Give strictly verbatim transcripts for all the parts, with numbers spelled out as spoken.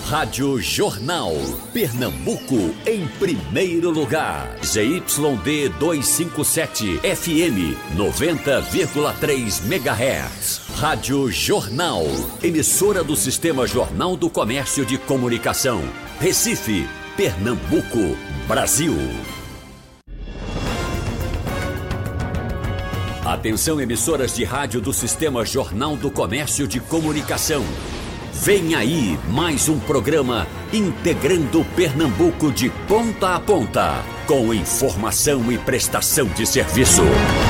Rádio Jornal, Pernambuco em primeiro lugar. Z Y D duzentos e cinquenta e sete, F M noventa vírgula três megahertz. Rádio Jornal, emissora do Sistema Jornal do Comércio de Comunicação. Recife, Pernambuco, Brasil. Atenção, emissoras de rádio do Sistema Jornal do Comércio de Comunicação. Vem aí mais um programa integrando Pernambuco de ponta a ponta, com informação e prestação de serviço.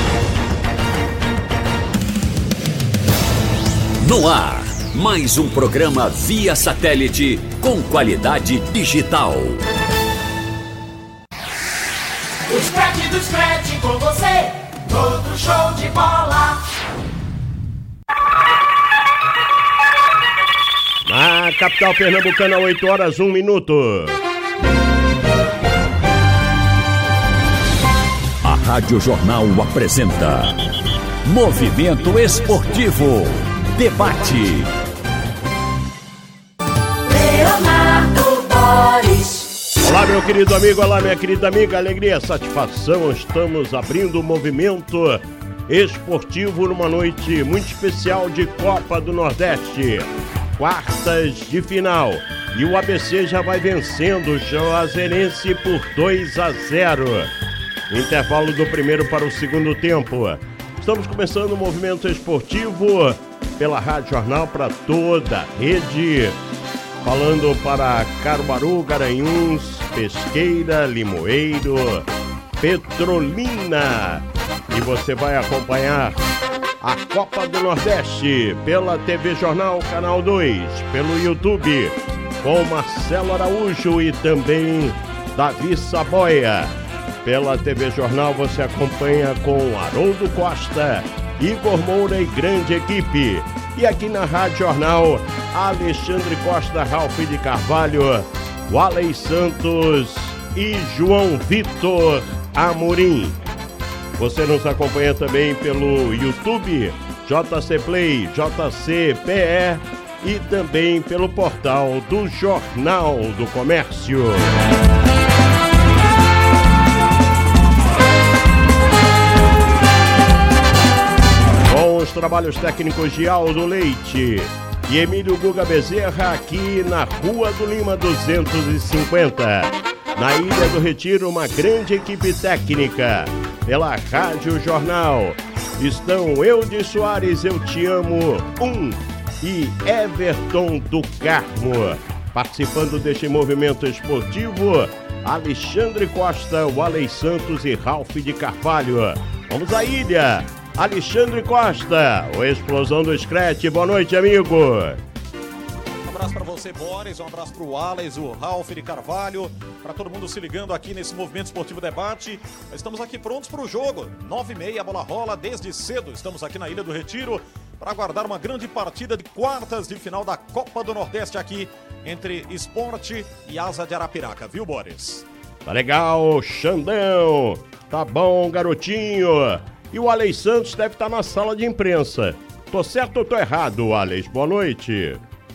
No ar, mais um programa via satélite com qualidade digital. O Scratch do Scratch com você, outro show de bola. Na capital pernambucana, oito horas, um minuto. A Rádio Jornal apresenta Movimento Esportivo. Debate. Leonardo Boris. Olá, meu querido amigo, olá, minha querida amiga, alegria, satisfação, estamos abrindo o Movimento Esportivo numa noite muito especial de Copa do Nordeste, quartas de final, e o A B C já vai vencendo o Juazeirense por dois a zero, intervalo do primeiro para o segundo tempo. Estamos começando o Movimento Esportivo pela Rádio Jornal para toda a rede, falando para Caruaru, Garanhuns, Pesqueira, Limoeiro, Petrolina. E você vai acompanhar a Copa do Nordeste pela T V Jornal Canal dois, pelo YouTube, com Marcelo Araújo e também Davi Saboia. Pela T V Jornal você acompanha com Haroldo Costa, Igor Moura e grande equipe. E aqui na Rádio Jornal, Alexandre Costa, Ralf de Carvalho, Walley Santos e João Vitor Amorim. Você nos acompanha também pelo YouTube, J C Play, J C P E e também pelo portal do Jornal do Comércio. Com os trabalhos técnicos de Aldo Leite e Emílio Guga Bezerra, aqui na Rua do Lima duzentos e cinquenta. Na Ilha do Retiro, uma grande equipe técnica. Pela Rádio Jornal estão Eudes Soares, Eu Te Amo, um, e Everton do Carmo. Participando deste movimento esportivo, Alexandre Costa, Walley Santos e Ralf de Carvalho. Vamos à ilha. Alexandre Costa, o Explosão do Scratch. Boa noite, amigo. Um abraço para você, Boris, um abraço para o Wallace, o Ralf de Carvalho, para todo mundo se ligando aqui nesse Movimento Esportivo Debate. Estamos aqui prontos para o jogo, nove e meia, a bola rola desde cedo. Estamos aqui na Ilha do Retiro para aguardar uma grande partida de quartas de final da Copa do Nordeste aqui entre Esporte e Asa de Arapiraca, viu, Boris? Tá legal, Xandão, tá bom, garotinho. E o Alex Santos deve estar na sala de imprensa. Tô certo ou tô errado, Alex? Boa noite.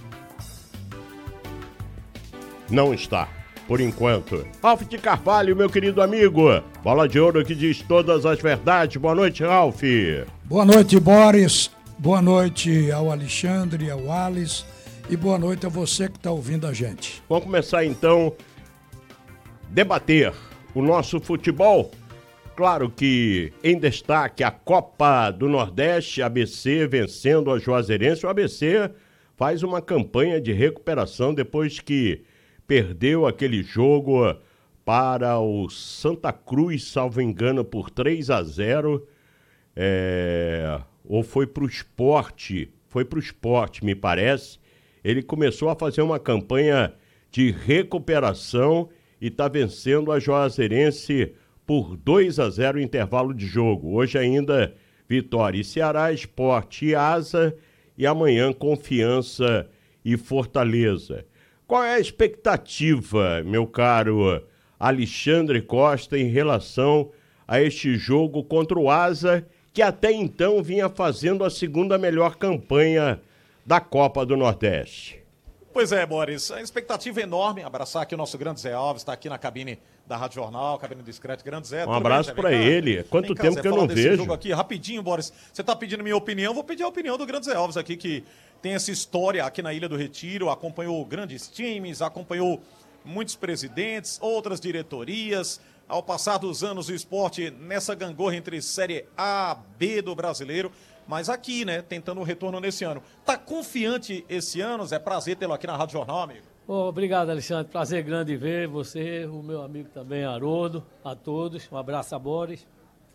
Não está, por enquanto. Ralf de Carvalho, meu querido amigo. Bola de ouro que diz todas as verdades. Boa noite, Ralf. Boa noite, Boris. Boa noite ao Alexandre, ao Wallace. E boa noite a você que está ouvindo a gente. Vamos começar, então, debater o nosso futebol. Claro que em destaque a Copa do Nordeste, A B C vencendo a Juazeirense. O A B C faz uma campanha de recuperação depois que perdeu aquele jogo para o Santa Cruz, salvo engano, por três a zero. É... Ou foi para o Sport, foi para o Sport, me parece. Ele começou a fazer uma campanha de recuperação e está vencendo a Juazeirense por dois a zero intervalo de jogo. Hoje ainda Vitória e Ceará, Sport e Asa, e amanhã Confiança e Fortaleza. Qual é a expectativa, meu caro Alexandre Costa, em relação a este jogo contra o Asa, que até então vinha fazendo a segunda melhor campanha da Copa do Nordeste? Pois é, Boris, a expectativa é enorme. Abraçar aqui o nosso grande Zé Alves, está aqui na cabine da Rádio Jornal, cabine discreta. Grande Zé. Um abraço para ele. Quanto cá, tempo Zé, que eu não vejo. Jogo aqui, rapidinho, Boris. Você está pedindo minha opinião, vou pedir a opinião do grande Zé Alves aqui, que tem essa história aqui na Ilha do Retiro, acompanhou grandes times, acompanhou muitos presidentes, outras diretorias. Ao passar dos anos, o esporte nessa gangorra entre Série A, B do brasileiro. Mas aqui, né, tentando um retorno nesse ano. Tá confiante esse ano, Zé? Prazer tê-lo aqui na Rádio Jornal, amigo. Oh, obrigado, Alexandre. Prazer grande ver você, o meu amigo também, Haroldo, a todos. Um abraço a Boris.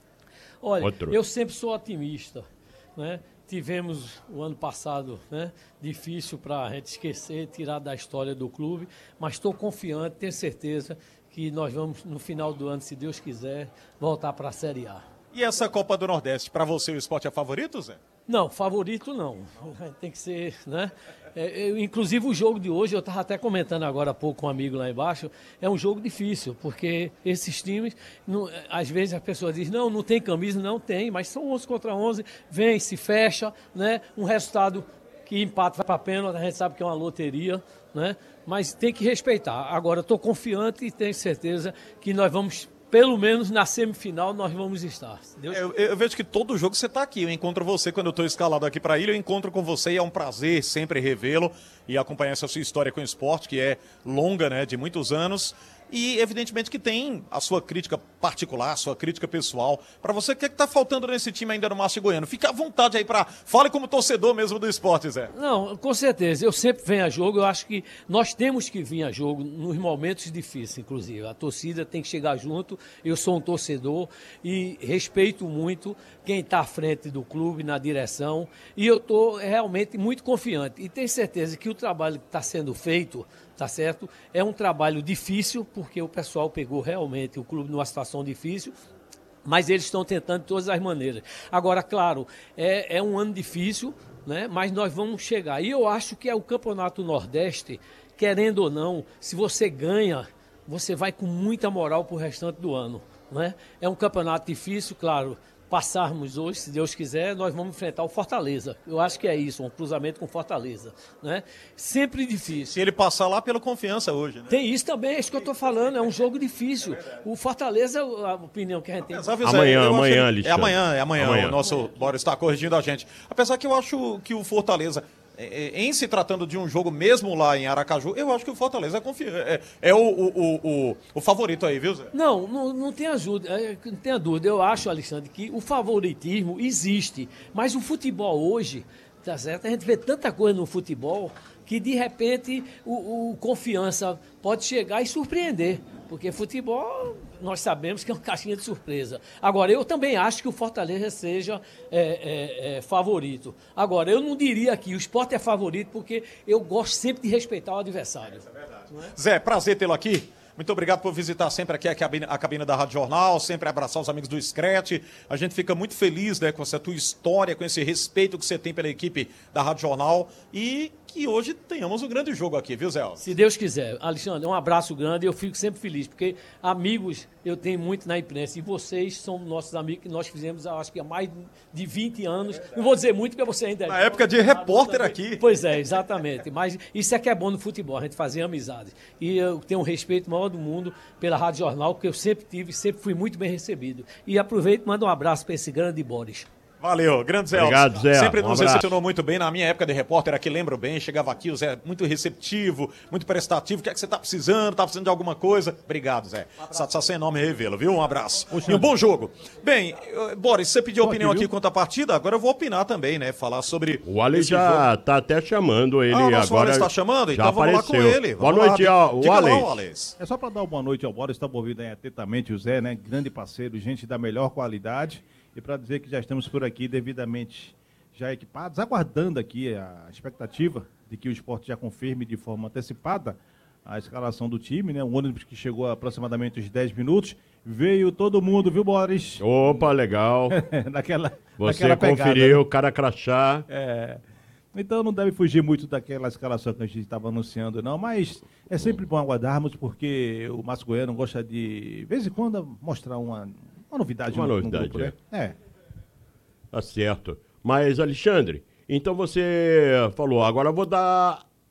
Olha, Outro. eu sempre sou otimista, né? Tivemos o ano passado, né, difícil para a gente esquecer, tirar da história do clube, mas estou confiante, tenho certeza que nós vamos, no final do ano, se Deus quiser, voltar para a Série A. E essa Copa do Nordeste, para você o esporte é favorito, Zé? Não, favorito não. Tem que ser, né? É, eu, inclusive o jogo de hoje, eu estava até comentando agora há pouco com um amigo lá embaixo, é um jogo difícil, porque esses times, não, às vezes a pessoa diz, não, não tem camisa, não tem, mas são onze contra onze, vem, se fecha, né? Um resultado que empata vai para a pênalti, a gente sabe que é uma loteria, né? Mas tem que respeitar. Agora, estou confiante e tenho certeza que nós vamos... Pelo menos na semifinal nós vamos estar. Deus... Eu, eu vejo que todo jogo você está aqui. Eu encontro você quando eu estou escalado aqui para a ilha. Eu encontro com você e é um prazer sempre revê-lo e acompanhar essa sua história com o esporte, que é longa, né, de muitos anos. E evidentemente que tem a sua crítica particular, a sua crítica pessoal. Para você, o que é que está faltando nesse time ainda no Márcio Goiano? Fica à vontade aí para... Fale como torcedor mesmo do esporte, Zé. Não, com certeza. Eu sempre venho a jogo. Eu acho que nós temos que vir a jogo nos momentos difíceis, inclusive. A torcida tem que chegar junto. Eu sou um torcedor e respeito muito quem está à frente do clube, na direção. E eu estou realmente muito confiante. E tenho certeza que o trabalho que está sendo feito... Tá certo? É um trabalho difícil, porque o pessoal pegou realmente o clube numa situação difícil, mas eles estão tentando de todas as maneiras. Agora, claro, é, é um ano difícil, né? Mas nós vamos chegar. E eu acho que é o Campeonato Nordeste, querendo ou não, se você ganha, você vai com muita moral para o restante do ano, né? É um campeonato difícil, claro. Passarmos hoje, se Deus quiser, nós vamos enfrentar o Fortaleza. Eu acho que é isso, um cruzamento com Fortaleza, né? Sempre difícil. Se ele passar lá pela confiança hoje, né? Tem isso também, é isso que eu estou falando, é um jogo difícil. É o Fortaleza, a opinião que a gente tem... Apesar, amanhã, amanhã, ele... É amanhã, é amanhã, amanhã. O nosso Boris está corrigindo a gente. Apesar que eu acho que o Fortaleza... Em se tratando de um jogo mesmo lá em Aracaju, eu acho que o Fortaleza é, confi... é, é o, o, o, o favorito aí, viu, Zé? Não, não, não tenha dúvida, não tenha dúvida. Eu acho, Alexandre, que o favoritismo existe, mas o futebol hoje, tá certo? A gente vê tanta coisa no futebol que, de repente, o, o Confiança pode chegar e surpreender. Porque futebol, nós sabemos que é uma caixinha de surpresa. Agora, eu também acho que o Fortaleza seja é, é, é, favorito. Agora, eu não diria que o Sport é favorito, porque eu gosto sempre de respeitar o adversário. Isso é verdade. É? Zé, prazer tê-lo aqui. Muito obrigado por visitar sempre aqui a cabine, a cabine da Rádio Jornal, sempre abraçar os amigos do Screte. A gente fica muito feliz, né, com essa tua história, com esse respeito que você tem pela equipe da Rádio Jornal e que hoje tenhamos um grande jogo aqui, viu, Zé Alves? Se Deus quiser. Alexandre, um abraço grande e eu fico sempre feliz, porque amigos eu tenho muito na imprensa e vocês são nossos amigos que nós fizemos, acho que há mais de vinte anos. É Não vou dizer muito, porque você ainda é... Na época de repórter aqui. Pois é, exatamente. Mas isso é que é bom no futebol, a gente fazer amizades. E eu tenho um respeito maior do mundo pela Rádio Jornal, porque eu sempre tive, sempre fui muito bem recebido. E aproveito e mando um abraço para esse grande Boris. Valeu, grande Zé Obrigado, Alves. Zé. Sempre Um nos abraço. recepcionou muito bem. Na minha época de repórter, aqui lembro bem, chegava aqui, o Zé muito receptivo, muito prestativo. O que é que você tá precisando? Tá precisando de alguma coisa? Obrigado, Zé. Um Satisfação enorme revê-lo, viu? Um abraço. E um bom jogo. Bem, Boris, você pediu opinião aqui, aqui quanto à partida, agora eu vou opinar também, né? Falar sobre. O Alex já jogo. tá até chamando ele ah, o nosso agora. O Alex tá chamando? Já então vamos apareceu. lá com ele. Boa vamos noite, lá. ó, o Alex. Lá, Alex. É só para dar uma boa noite ao Boris, estamos ouvindo aí atentamente o Zé, né? Grande parceiro, gente da melhor qualidade. E para dizer que já estamos por aqui devidamente já equipados, aguardando aqui a expectativa de que o Sport já confirme de forma antecipada a escalação do time, né? Um ônibus que chegou a aproximadamente uns dez minutos. Veio todo mundo, viu, Boris? Opa, legal. naquela, Você naquela pegada, conferiu, né? O cara crachá. É. Então não deve fugir muito daquela escalação que a gente estava anunciando, não. Mas é sempre bom aguardarmos, porque o Márcio Goiano gosta de, de vez em quando, mostrar uma, uma novidade uma no, novidade, no grupo, né? É. Tá certo. Mas, Alexandre, então você falou, agora eu vou dar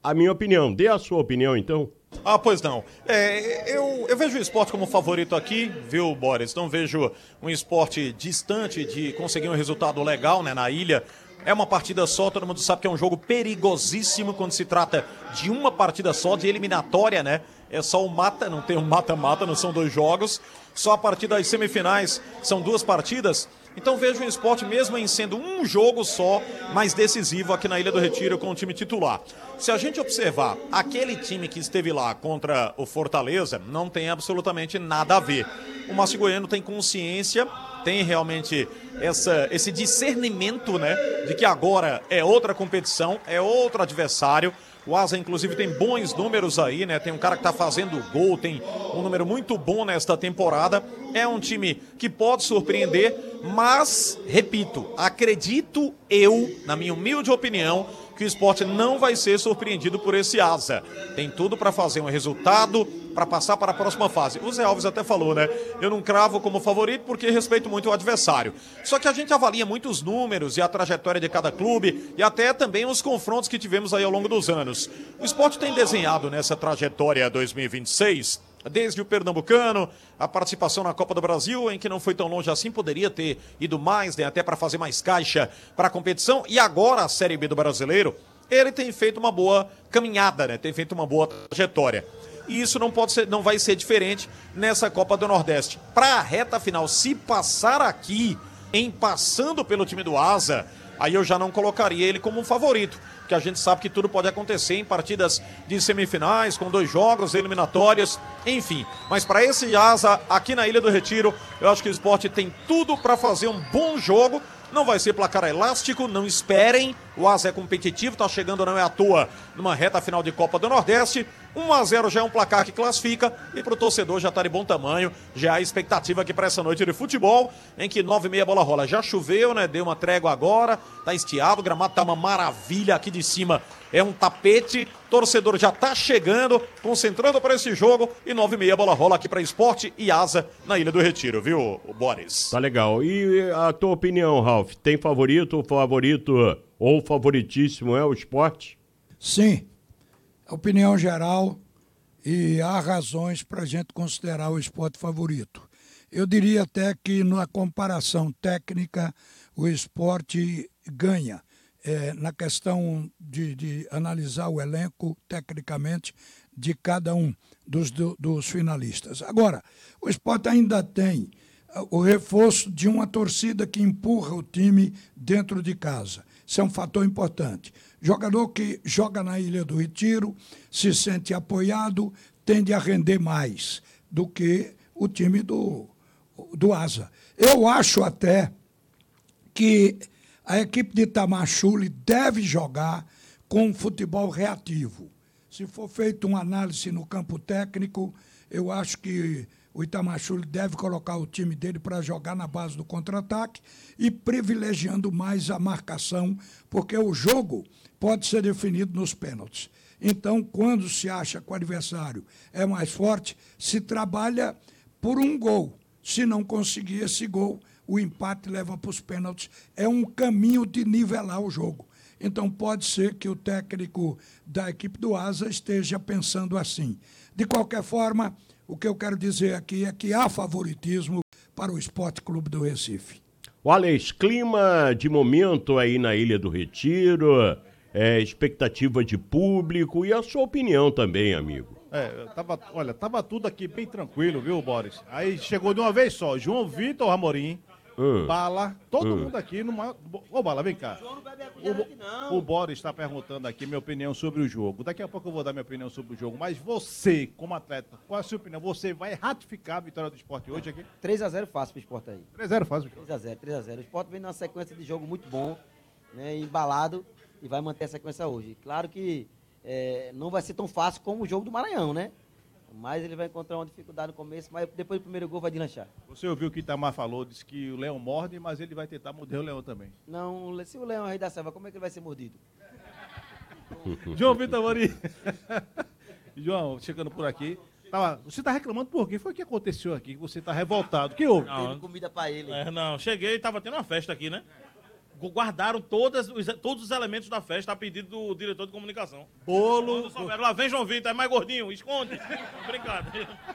a minha opinião. Dê a sua opinião, então. Ah, pois não. É, eu, eu vejo o esporte como favorito aqui, viu, Boris? Não vejo um esporte distante de conseguir um resultado legal, né, na ilha. É uma partida só, todo mundo sabe que é um jogo perigosíssimo quando se trata de uma partida só, de eliminatória, né? É só o mata, não tem um mata-mata, não são dois jogos. Só a partir das semifinais são duas partidas. Então vejo o esporte mesmo em sendo um jogo só, mais decisivo aqui na Ilha do Retiro com o time titular. Se a gente observar, aquele time que esteve lá contra o Fortaleza não tem absolutamente nada a ver. O Márcio Goiano tem consciência, tem realmente essa, esse discernimento, né, de que agora é outra competição, é outro adversário. O Asa, inclusive, tem bons números aí, né? Tem um cara que tá fazendo gol, tem um número muito bom nesta temporada. É um time que pode surpreender, mas, repito, acredito eu, na minha humilde opinião, que o esporte não vai ser surpreendido por esse Asa. Tem tudo para fazer um resultado, para passar para a próxima fase. O Zé Alves até falou, né? Eu não cravo como favorito porque respeito muito o adversário. Só que a gente avalia muito os números e a trajetória de cada clube e até também os confrontos que tivemos aí ao longo dos anos. O esporte tem desenhado nessa trajetória dois mil e vinte e seis, desde o Pernambucano, a participação na Copa do Brasil, em que não foi tão longe assim, poderia ter ido mais, né, até para fazer mais caixa para a competição, e agora a Série B do Brasileiro, ele tem feito uma boa caminhada, né, tem feito uma boa trajetória. E isso não pode ser, não vai ser diferente nessa Copa do Nordeste. Para a reta final, se passar aqui, em passando pelo time do Asa, aí eu já não colocaria ele como um favorito, porque a gente sabe que tudo pode acontecer em partidas de semifinais, com dois jogos, eliminatórias, enfim. Mas para esse Asa, aqui na Ilha do Retiro, eu acho que o esporte tem tudo para fazer um bom jogo. Não vai ser placar elástico, não esperem. O Asa é competitivo, tá chegando, não é à toa, numa reta final de Copa do Nordeste. um a zero já é um placar que classifica e pro torcedor já tá de bom tamanho. Já há expectativa aqui para essa noite de futebol, em que nove e meia bola rola. Já choveu, né? Deu uma trégua agora, tá estiado, o gramado tá uma maravilha aqui de cima. É um tapete, torcedor já tá chegando, concentrando para esse jogo e nove e meia bola rola aqui para Esporte e Asa na Ilha do Retiro, viu, Boris? Tá legal. E a tua opinião, Ralf? Tem favorito, favorito ou favoritíssimo é o Esporte? Sim, opinião geral, e há razões para a gente considerar o Esporte favorito. Eu diria até que na comparação técnica o Esporte ganha. É, na questão de, de analisar o elenco tecnicamente de cada um dos, do, dos finalistas. Agora, o Sport ainda tem o reforço de uma torcida que empurra o time dentro de casa. Isso é um fator importante. Jogador que joga na Ilha do Retiro, se sente apoiado, tende a render mais do que o time do, do Asa. Eu acho até que a equipe de Itamachule deve jogar com um futebol reativo. Se for feita uma análise no campo técnico, eu acho que o Itamachule deve colocar o time dele para jogar na base do contra-ataque e privilegiando mais a marcação, porque o jogo pode ser definido nos pênaltis. Então, quando se acha que o adversário é mais forte, se trabalha por um gol. Se não conseguir esse gol, o empate leva para os pênaltis. É um caminho de nivelar o jogo. Então, pode ser que o técnico da equipe do Asa esteja pensando assim. De qualquer forma, o que eu quero dizer aqui é que há favoritismo para o Esporte Clube do Recife. Wallace, clima de momento aí na Ilha do Retiro, é, expectativa de público e a sua opinião também, amigo. É, tava, olha, tava tudo aqui bem tranquilo, viu, Boris? Aí chegou de uma vez só, João Vitor Amorim, hum. Bala, todo hum. mundo aqui numa... Ô, Bala, vem cá. O, o Boris está perguntando aqui minha opinião sobre o jogo. Daqui a pouco eu vou dar minha opinião sobre o jogo, mas você, como atleta, qual é a sua opinião? Você vai ratificar a vitória do Sport hoje aqui? três a zero fácil pro Sport aí. três a zero fácil. três a zero, três a zero. O Sport vem numa sequência de jogo muito bom, né, embalado, e vai manter a sequência hoje. Claro que é, não vai ser tão fácil como o jogo do Maranhão, né? Mas ele vai encontrar uma dificuldade no começo, mas depois do primeiro gol vai deslanchar. Você ouviu o que o Itamar falou, disse que o Leão morde, mas ele vai tentar morder o Leão também. Não, se o Leão é o rei da selva, como é que ele vai ser mordido? João Vitor Amorim. João, chegando por aqui. Tava, você está reclamando por quê? Foi o que aconteceu aqui? Você está revoltado. O que houve? Teve comida para ele. É, não, cheguei e estava tendo uma festa aqui, né? guardaram todas, os, todos os elementos da festa a pedido do diretor de comunicação. Bolo. Quando souberam, lá vem João Vitor, é mais gordinho, esconde. Obrigado.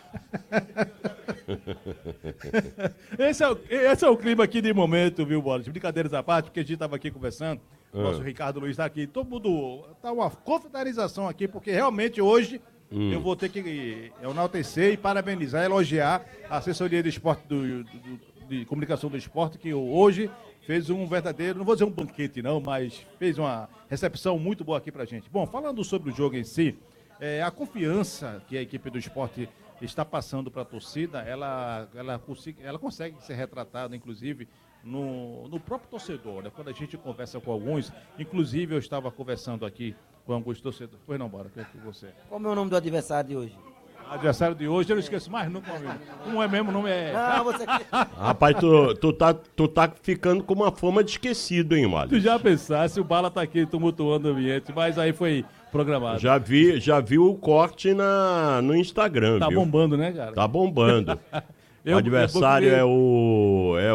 Esse é, o, esse é o clima aqui de momento, viu, Boris? Brincadeiras à parte, porque a gente estava aqui conversando, o Ah. nosso Ricardo Luiz está aqui, todo mundo, tá uma confraternização aqui, porque realmente hoje Hum. eu vou ter que enaltecer e parabenizar, elogiar a assessoria de esporte do, do- do- de comunicação do esporte, que hoje fez um verdadeiro, não vou dizer um banquete não, mas fez uma recepção muito boa aqui pra gente. Bom, falando sobre o jogo em si, é, a confiança que a equipe do esporte está passando para a torcida, ela, ela, consegue, ela consegue ser retratada, inclusive, no, no próprio torcedor, né? Quando a gente conversa com alguns, inclusive eu estava conversando aqui com alguns torcedores. Pois não, bora, o que é que você... Qual é o nome do adversário de hoje? Adversário de hoje, eu não esqueço mais nunca. Como é mesmo, o nome é... Não, você... Rapaz, tu, tu, tá, tu tá ficando com uma fama de esquecido, hein, Tu Wallace? já pensasse, o Bala tá aqui tumultuando o ambiente, mas aí foi programado. Já vi, já vi o corte na, no Instagram, Tá viu? bombando, né, cara? Tá bombando. Eu- o adversário eu é o... É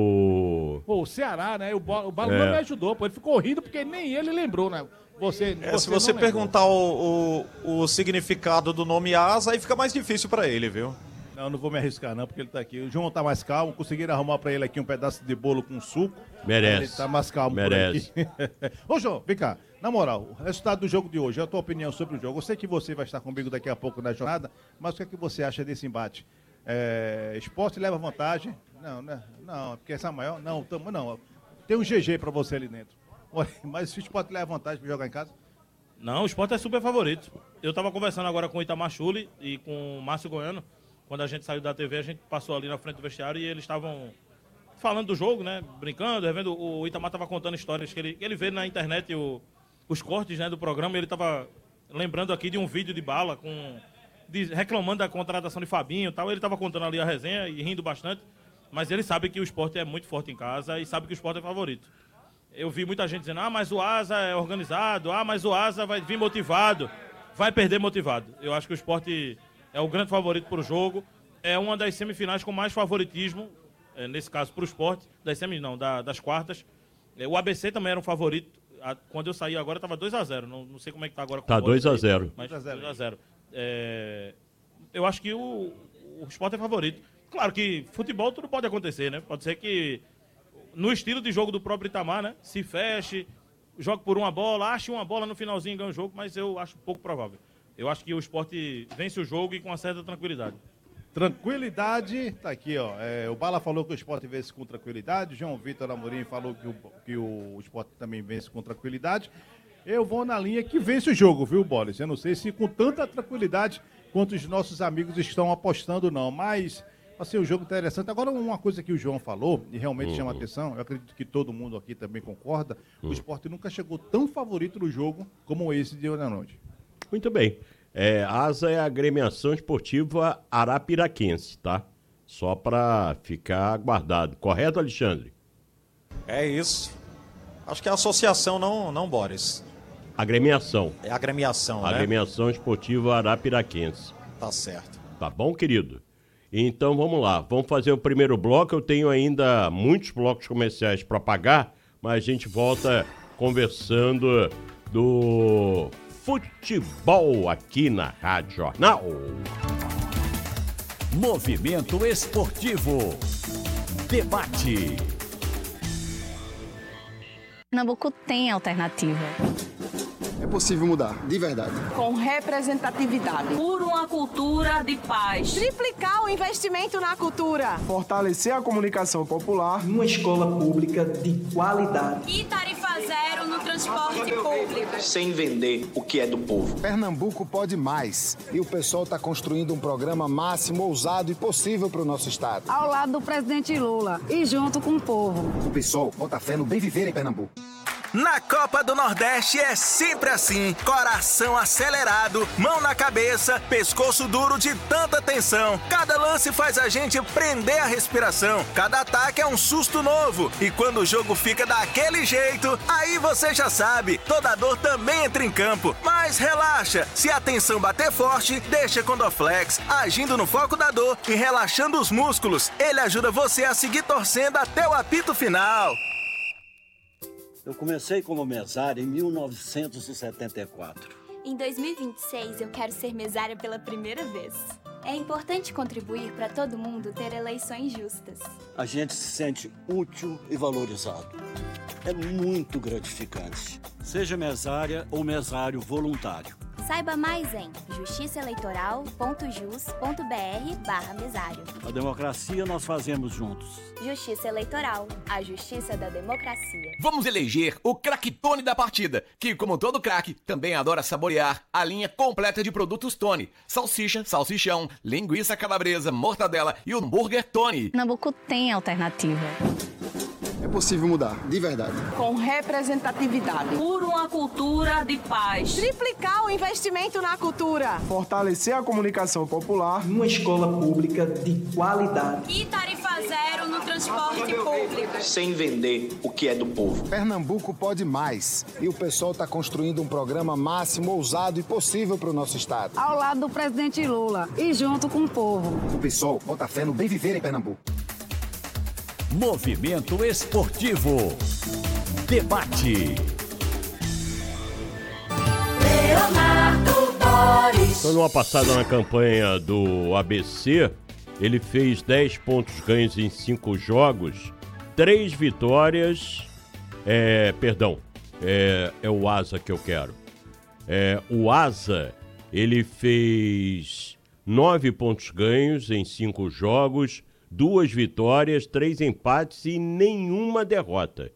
o... Pô, o Ceará, né? O, Bo- o Bala É. não me ajudou, pô. Ele ficou rindo porque nem ele lembrou, né? Você, É, se não você lembrou. perguntar o, o, o significado do nome asa, aí fica mais difícil pra ele, viu? Não, não vou me arriscar não, porque ele tá aqui. O João tá mais calmo, conseguiram arrumar pra ele aqui um pedaço de bolo com suco. Merece. Ele tá mais calmo Merece. por aqui. Ô, João, vem cá. Na moral, o resultado do jogo de hoje, a tua opinião sobre o jogo. Eu sei que você vai estar comigo daqui a pouco na jornada, mas o que é que você acha desse embate? É, esporte leva vantagem? Não, né? Não, porque essa é a maior. Não, tamo, não. Tem um G G pra você ali dentro. Olha, mas se o esporte leva vantagem pra jogar em casa? Não, o esporte é super favorito. Eu estava conversando agora com o Itamar Chuli e com o Márcio Goiano. Quando a gente saiu da T V, a gente passou ali na frente do vestiário e eles estavam falando do jogo, né? Brincando, revendo. O Itamar estava contando histórias que ele, que ele vê na internet, o, os cortes, né, do programa. E ele estava lembrando aqui de um vídeo de Bala, com, de- reclamando da contratação de Fabinho e tal. Ele estava contando ali a resenha e rindo bastante. Mas ele sabe que o esporte é muito forte em casa e sabe que o esporte é favorito. Eu vi muita gente dizendo, ah, mas o Asa é organizado, ah, mas o Asa vai vir motivado, vai perder motivado. Eu acho que o esporte é o grande favorito para o jogo, é uma das semifinais com mais favoritismo, é, nesse caso para o esporte, das semi, não, da- das quartas. É, o A B C também era um favorito, a- quando eu saí agora estava dois a zero, não, não sei como é que está agora. com Tá o Boris dois a aí, zero. Mas dois a zero. dois a zero. É, eu acho que o, o esporte é favorito. Claro que futebol tudo pode acontecer, né? Pode ser que no estilo de jogo do próprio Itamar, né? Se feche, jogue por uma bola, ache uma bola no finalzinho e ganhe o jogo, mas eu acho pouco provável. Eu acho que o esporte vence o jogo e com uma certa tranquilidade. Tranquilidade, tá aqui, ó. É, o Bala falou que o esporte vence com tranquilidade. O João Vitor Amorim falou que o, que o esporte também vence com tranquilidade. Eu vou na linha que vence o jogo, viu, Boris? Eu não sei se com tanta tranquilidade quanto os nossos amigos estão apostando, não. Mas, assim, o jogo interessante. Agora, uma coisa que o João falou, e realmente Uhum. chama atenção, eu acredito que todo mundo aqui também concorda, o esporte nunca chegou tão favorito no jogo como esse de hoje à noite. Muito bem. É, Asa é a agremiação esportiva arapiraquense, tá? Só para ficar guardado. Correto, Alexandre? É isso. Acho que é a associação, não, não Boris. Agremiação. É a agremiação, né? Agremiação esportiva arapiraquense. Tá certo. Tá bom, querido? Então vamos lá. Vamos fazer o primeiro bloco. Eu tenho ainda muitos blocos comerciais para pagar, mas a gente volta conversando do futebol aqui na Rádio Jornal. Movimento Esportivo. Debate. Pernambuco tem alternativa. É possível mudar, de verdade. Com representatividade. Por uma cultura de paz. Triplicar o investimento na cultura. Fortalecer a comunicação popular. Uma escola pública de qualidade. E tarifa zero no transporte público. Sem vender o que é do povo. Pernambuco pode mais. E o pessoal está construindo um programa máximo, ousado e possível para o nosso estado. Ao lado do presidente Lula e junto com o povo. O pessoal bota fé no bem viver em Pernambuco. Na Copa do Nordeste é sempre assim, coração acelerado, mão na cabeça, pescoço duro de tanta tensão. Cada lance faz a gente prender a respiração, cada ataque é um susto novo. E quando o jogo fica daquele jeito, aí você já sabe, toda dor também entra em campo. Mas relaxa, se a tensão bater forte, deixa com Dorflex, agindo no foco da dor e relaxando os músculos. Ele ajuda você a seguir torcendo até o apito final. Eu comecei como mesário em mil novecentos e setenta e quatro. Em dois mil e vinte e seis, eu quero ser mesária pela primeira vez. É importante contribuir para todo mundo ter eleições justas. A gente se sente útil e valorizado. É muito gratificante. Seja mesária ou mesário voluntário. Saiba mais em justiçaeleitoral.jus.br barra mesário. A democracia nós fazemos juntos. Justiça Eleitoral, a justiça da democracia. Vamos eleger o craque-tone da partida, que, como todo craque, também adora saborear a linha completa de produtos Tony. Salsicha, salsichão, linguiça calabresa, mortadela e hambúrguer Tony. Pernambuco tem alternativa. É possível mudar, de verdade. Com representatividade. Por uma cultura de paz. Triplicar o investimento na cultura. Fortalecer a comunicação popular. Uma escola pública de qualidade. E tarifa zero no transporte público. Sem vender o que é do povo. Pernambuco pode mais. E o pessoal está construindo um programa máximo, ousado e possível para o nosso estado. Ao lado do presidente Lula e junto com o povo. O pessoal bota fé no bem viver em Pernambuco. Movimento Esportivo. Debate. Dando uma passada na campanha do A B C, ele fez dez pontos ganhos em cinco jogos, três vitórias, é, perdão, é, é o Asa que eu quero. É, o Asa, ele fez nove pontos ganhos em cinco jogos, duas vitórias, três empates e nenhuma derrota.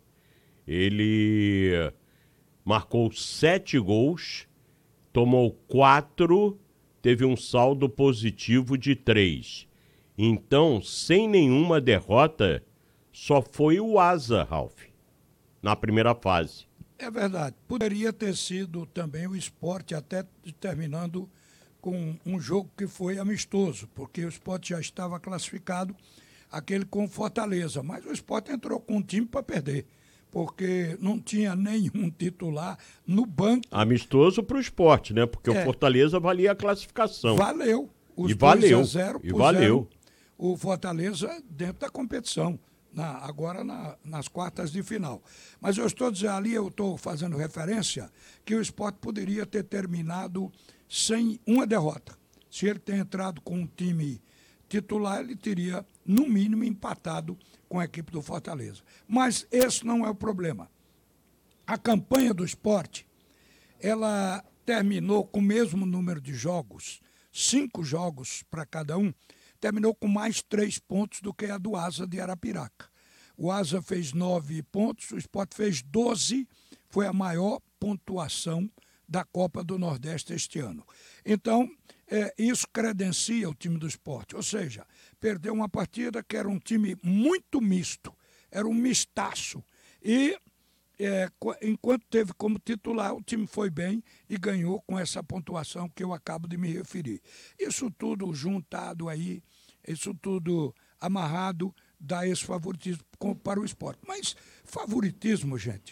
Ele marcou sete gols, tomou quatro, teve um saldo positivo de três. Então, sem nenhuma derrota, só foi o Asa, Ralf, na primeira fase. É verdade. Poderia ter sido também o Sport, até terminando com um jogo que foi amistoso, porque o Sport já estava classificado, aquele com Fortaleza, mas o Sport entrou com um time para perder, porque não tinha nenhum titular no banco. Amistoso para o Sport, né? Porque é. o Fortaleza valia a classificação. Valeu. Os e valeu. dois a zero e valeu. O Fortaleza dentro da competição, na, agora na, nas quartas de final. Mas eu estou dizendo ali, eu estou fazendo referência, que o Sport poderia ter terminado sem uma derrota. Se ele tem entrado com um time titular, ele teria, no mínimo, empatado com a equipe do Fortaleza. Mas esse não é o problema. A campanha do Sport, ela terminou com o mesmo número de jogos, cinco jogos para cada um, terminou com mais três pontos do que a do Asa de Arapiraca. O Asa fez nove pontos, o Sport fez doze, foi a maior pontuação da Copa do Nordeste este ano. Então, é, isso credencia o time do Sport, ou seja, perdeu uma partida que era um time muito misto, era um mistaço, e é, enquanto teve como titular, o time foi bem e ganhou com essa pontuação que eu acabo de me referir. Isso tudo juntado aí, isso tudo amarrado, dá esse favoritismo para o Sport. Mas favoritismo, gente,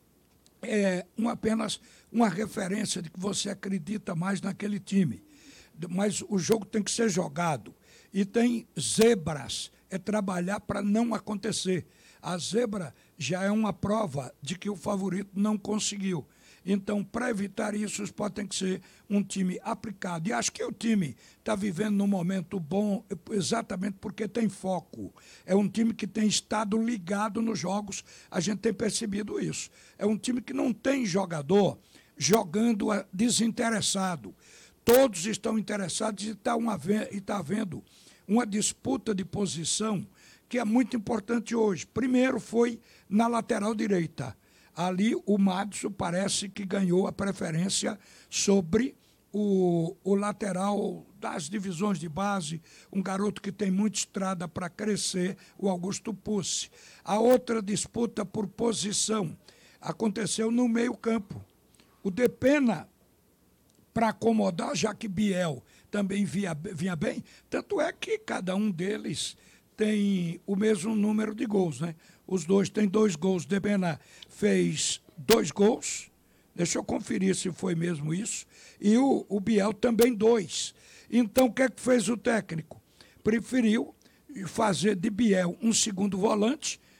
é uma, apenas uma referência de que você acredita mais naquele time. Mas o jogo tem que ser jogado. E tem zebras, é trabalhar para não acontecer. A zebra já é uma prova de que o favorito não conseguiu. Então, para evitar isso, o Sport tem que ser um time aplicado. E acho que o time está vivendo num momento bom exatamente porque tem foco. É um time que tem estado ligado nos jogos, a gente tem percebido isso. É um time que não tem jogador jogando desinteressado. Todos estão interessados e está tá havendo uma disputa de posição que é muito importante hoje. Primeiro foi na lateral direita. Ali o Madison parece que ganhou a preferência sobre o, o lateral das divisões de base, um garoto que tem muita estrada para crescer, o Augusto Pucci. A outra disputa por posição aconteceu no meio-campo. O Depena, para acomodar, já que Biel também via, vinha bem, tanto é que cada um deles tem o mesmo número de gols, né? Os dois têm dois gols. Depena fez dois gols, deixa eu conferir se foi mesmo isso, e o, o Biel também dois. Então, o que é que fez o técnico? Preferiu fazer de Biel um segundo volante,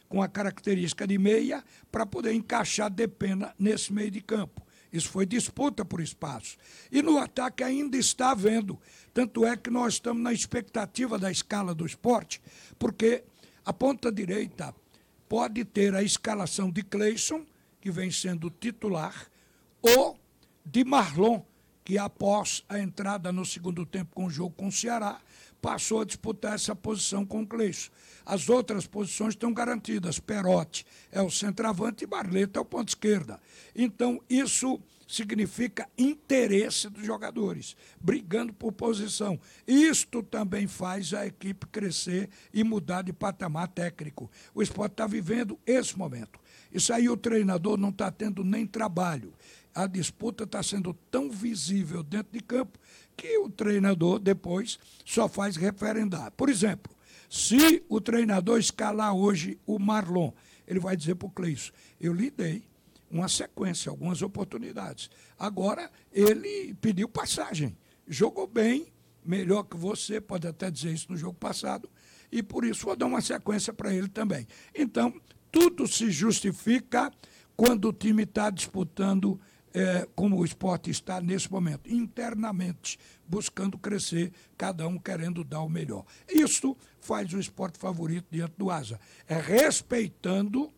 com a característica de meia para poder encaixar Depena nesse meio de campo. Isso foi disputa por espaço. E no ataque ainda está havendo. Tanto é que nós estamos na expectativa da escala do Sport, porque a ponta direita pode ter a escalação de Cleison, que vem sendo titular, ou de Marlon, que após a entrada no segundo tempo com o jogo com o Ceará, passou a disputar essa posição com o Cleison. As outras posições estão garantidas. Perotti é o centroavante e Barleta é o ponta esquerda. Então, isso significa interesse dos jogadores, brigando por posição. Isto também faz a equipe crescer e mudar de patamar técnico. O Sport está vivendo esse momento. Isso aí o treinador não está tendo nem trabalho. A disputa está sendo tão visível dentro de campo que o treinador depois só faz referendar. Por exemplo, se o treinador escalar hoje o Marlon, ele vai dizer para o Cleison, eu lhe dei uma sequência, algumas oportunidades. Agora, ele pediu passagem, jogou bem, melhor que você, pode até dizer isso no jogo passado, e por isso vou dar uma sequência para ele também. Então, tudo se justifica quando o time está disputando É, como o Sport está nesse momento, internamente, buscando crescer, cada um querendo dar o melhor. Isso faz o Sport favorito diante do Asa. É respeitando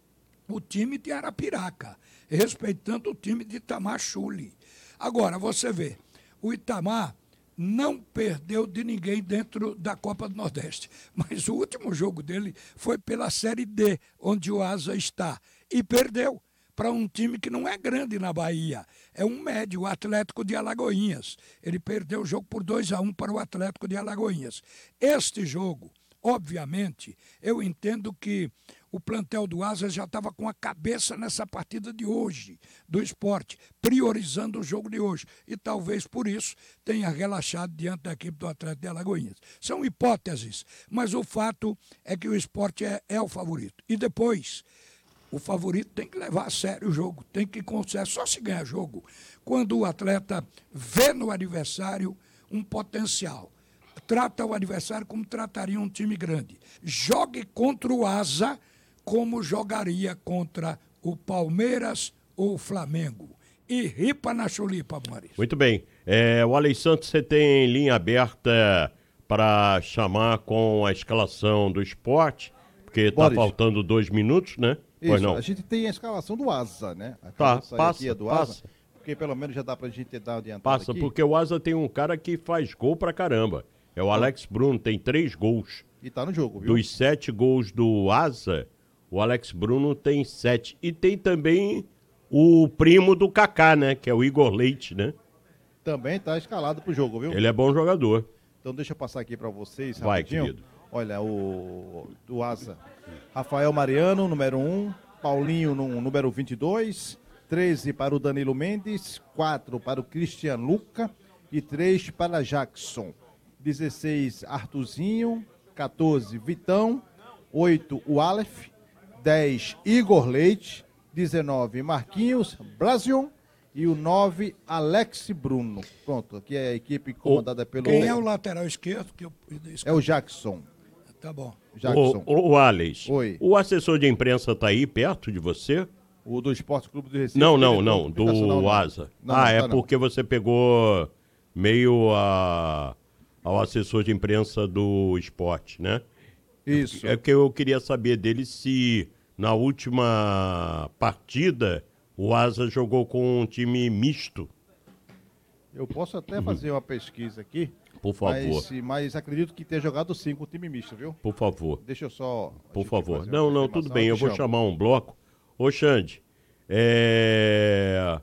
o time de Arapiraca, respeitando o time de Itamar Chuli. Agora, você vê, o Itamar não perdeu de ninguém dentro da Copa do Nordeste, mas o último jogo dele foi pela Série D, onde o Asa está, e perdeu para um time que não é grande na Bahia, é um médio, o Atlético de Alagoinhas. Ele perdeu o jogo por dois a um para o Atlético de Alagoinhas. Este jogo, obviamente, eu entendo que o plantel do Asa já estava com a cabeça nessa partida de hoje, do Sport, priorizando o jogo de hoje. E talvez por isso tenha relaxado diante da equipe do Atlético de Alagoinhas. São hipóteses, mas o fato é que o Sport é, é o favorito. E depois, o favorito tem que levar a sério o jogo, tem que conseguir, só se ganhar jogo quando o atleta vê no adversário um potencial. Trata o adversário como trataria um time grande. Jogue contra o Asa como jogaria contra o Palmeiras ou o Flamengo. E ripa na chulipa, Maurício. Muito bem. É, o Alex Santos, você tem linha aberta para chamar com a escalação do Sport, porque está faltando dois minutos, né? Isso, pois não. A gente tem a escalação do Asa, né? A tá, passa, aqui é do passa. Asa, porque pelo menos já dá pra gente dar uma adiantada Passa, aqui. porque o Asa tem um cara que faz gol pra caramba. É o Alex Bruno, tem três gols. E tá no jogo, viu? Dos sete gols do Asa, o Alex Bruno tem sete. E tem também o primo do Kaká, né? Que é o Igor Leite, né? Também tá escalado pro jogo, viu? Ele é bom jogador. Então deixa eu passar aqui pra vocês Vai, rapidinho. querido. Olha, o do Asa. Rafael Mariano, número um. Paulinho, no, número vinte e dois. treze para o Danilo Mendes. quatro para o Cristian Luca. E três para Jackson. dezesseis, Artuzinho. quatorze, Vitão. oito, o Aleph. dez, Igor Leite. dezenove, Marquinhos Brasil. E o nove, Alex Bruno. Pronto, aqui é a equipe comandada pelo... Quem é o lateral esquerdo? Que eu... É o Jackson. Tá bom. Jackson. Ô, ô Alex, Oi. O assessor de imprensa tá aí perto de você? O do Esporte Clube do Recife? Não, não, não, do não. Asa. Não, ah, não, é tá porque você pegou meio a, ao assessor de imprensa do esporte, né? Isso. É que eu queria saber dele se na última partida o Asa jogou com um time misto. Eu posso até fazer uma pesquisa aqui. Por favor. Mas, mas acredito que tenha jogado sim com o time misto, viu? Por favor. Deixa eu só... Por favor. Não, não, tudo bem, eu vou chamar um bloco. Ô, Xande, é...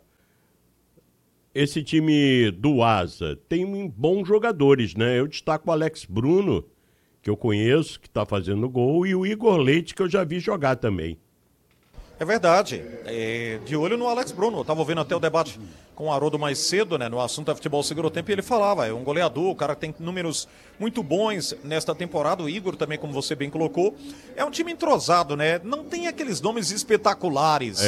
esse time do Asa tem bons jogadores, né? Eu destaco o Alex Bruno, que eu conheço, que tá fazendo gol, e o Igor Leite, que eu já vi jogar também. É verdade. É, de olho no Alex Bruno. Eu tava ouvindo até o debate com o Haroldo mais cedo, né? No assunto é futebol segundo tempo, e ele falava, é um goleador, o cara tem números muito bons nesta temporada. O Igor também, como você bem colocou. É um time entrosado, né? Não tem aqueles nomes espetaculares. É.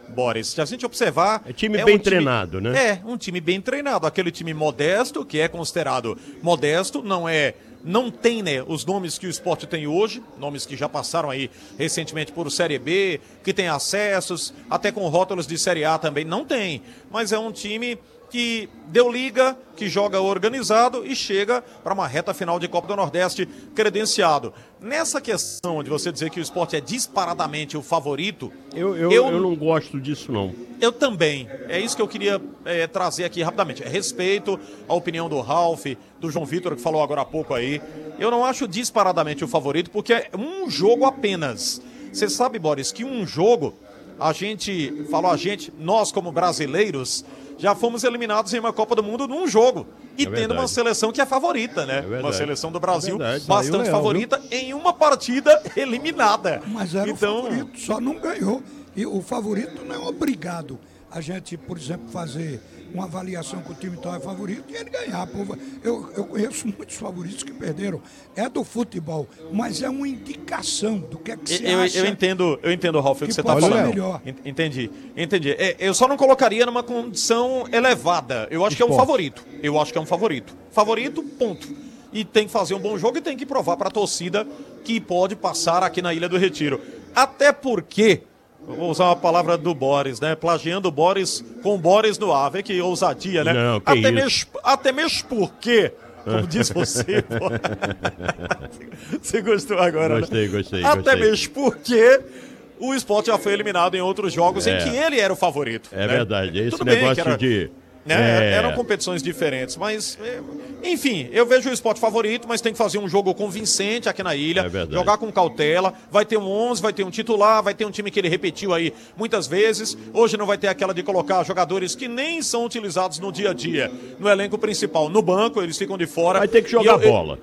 Boris, se a gente observar... É time é bem um time, treinado, né? É, um time bem treinado. Aquele time modesto, que é considerado modesto, não é... Não tem, né, os nomes que o esporte tem hoje, nomes que já passaram aí recentemente por Série B, que tem acessos, até com rótulos de Série A também, não tem. Mas é um time que deu liga, que joga organizado e chega para uma reta final de Copa do Nordeste credenciado. Nessa questão de você dizer que o esporte é disparadamente o favorito... Eu, eu, eu, eu não gosto disso, não. Eu também. É isso que eu queria é, trazer aqui rapidamente. Respeito a opinião do Ralf, do João Vitor, que falou agora há pouco aí. Eu não acho disparadamente o favorito, porque é um jogo apenas. Você sabe, Boris, que um jogo, a gente, falou a gente, nós como brasileiros... Já fomos eliminados em uma Copa do Mundo num jogo. E é tendo uma seleção que é favorita, né? É uma seleção do Brasil é bastante legal, favorita viu? Em uma partida eliminada. Mas era então... o favorito, só não ganhou. E o favorito não é obrigado a gente, por exemplo, fazer uma avaliação que o time tal é favorito e ele ganhar. Eu, eu conheço muitos favoritos que perderam. É do futebol, mas é uma indicação do que é que se eu, acha. Eu entendo, eu entendo, Ralf, o que, que você está falando. Melhor. Entendi, entendi. É, eu só não colocaria numa condição elevada. Eu acho Esporte. que é um favorito. Eu acho que é um favorito. Favorito, ponto. E tem que fazer um bom jogo e tem que provar para a torcida que pode passar aqui na Ilha do Retiro. Até porque... Vou usar uma palavra do Boris, né? Plagiando o Boris com o Boris no ar. Vê que ousadia, né? Não, que até, isso? mesmo, até mesmo porque, como diz você, pô. Você gostou agora, gostei, né? Gostei, Até gostei. mesmo porque o Sport já foi eliminado em outros jogos é. em que ele era o favorito. É né? verdade. Esse Tudo negócio bem, que era... de... Né? É. Eram competições diferentes, mas enfim, eu vejo o esporte favorito, mas tem que fazer um jogo convincente aqui na ilha, é jogar com cautela, vai ter um onze, vai ter um titular, vai ter um time que ele repetiu aí muitas vezes, hoje não vai ter aquela de colocar jogadores que nem são utilizados no dia a dia, no elenco principal, no banco, eles ficam de fora. Vai ter que jogar eu, bola.